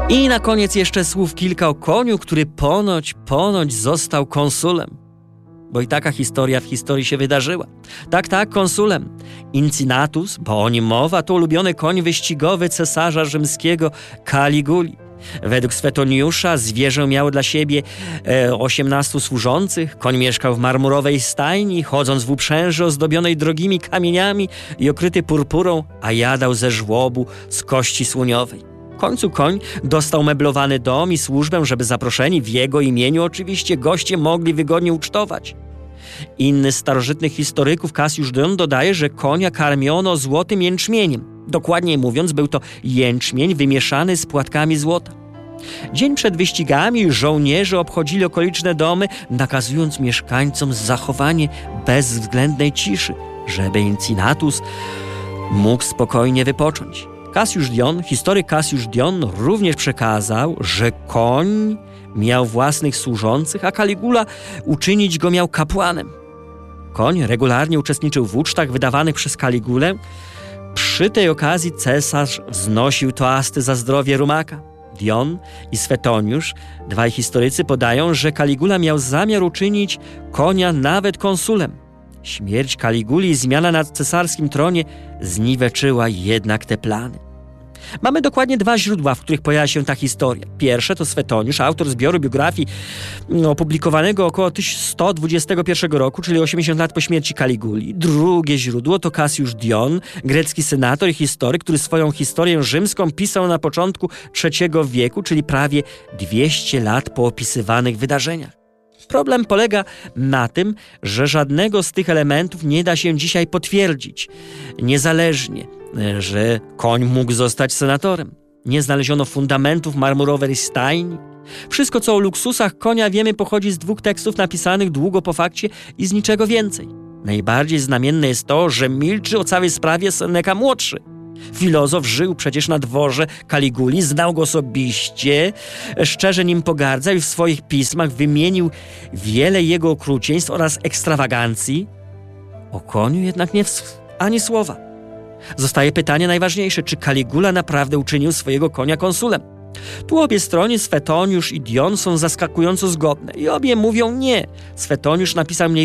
I na koniec jeszcze słów kilka o koniu, który ponoć został konsulem. Bo i taka historia w historii się wydarzyła. Tak, konsulem. Incinatus, bo o nim mowa, to ulubiony koń wyścigowy cesarza rzymskiego Kaliguli. Według Swetoniusza zwierzę miało dla siebie 18 służących, koń mieszkał w marmurowej stajni, chodząc w uprzęży ozdobionej drogimi kamieniami i okryty purpurą, a jadał ze żłobu z kości słoniowej. W końcu koń dostał meblowany dom i służbę, żeby zaproszeni w jego imieniu oczywiście goście mogli wygodnie ucztować. Inny z starożytnych historyków, Cassius Dion, dodaje, że konia karmiono złotym jęczmieniem. Dokładniej mówiąc, był to jęczmień wymieszany z płatkami złota. Dzień przed wyścigami żołnierze obchodzili okoliczne domy, nakazując mieszkańcom zachowanie bezwzględnej ciszy, żeby Incinatus mógł spokojnie wypocząć. Historyk Cassius Dion również przekazał, że koń miał własnych służących, a Caligula uczynić go miał kapłanem. Koń regularnie uczestniczył w ucztach wydawanych przez Caligulę. Przy tej okazji cesarz wznosił toasty za zdrowie rumaka. Dion i Swetoniusz, dwaj historycy, podają, że Caligula miał zamiar uczynić konia nawet konsulem. Śmierć Caliguli i zmiana na cesarskim tronie zniweczyła jednak te plany. Mamy dokładnie dwa źródła, w których pojawia się ta historia. Pierwsze to Swetoniusz, autor zbioru biografii opublikowanego około 1121 roku, czyli 80 lat po śmierci Caliguli. Drugie źródło to Cassius Dion, grecki senator i historyk, który swoją historię rzymską pisał na początku III wieku, czyli prawie 200 lat po opisywanych wydarzeniach. Problem polega na tym, że żadnego z tych elementów nie da się dzisiaj potwierdzić, niezależnie, że koń mógł zostać senatorem. Nie znaleziono fundamentów marmurowej stajni. Wszystko, co o luksusach konia wiemy, pochodzi z dwóch tekstów napisanych długo po fakcie i z niczego więcej. Najbardziej znamienne jest to, że milczy o całej sprawie Seneca młodszy. Filozof żył przecież na dworze Caliguli, znał go osobiście, szczerze nim pogardzał i w swoich pismach wymienił wiele jego okrucieństw oraz ekstrawagancji. O koniu jednak ani słowa. Zostaje pytanie najważniejsze, czy Caligula naprawdę uczynił swojego konia konsulem? Tu obie strony, Swetoniusz i Dion, są zaskakująco zgodne i obie mówią nie. Swetoniusz napisał mniej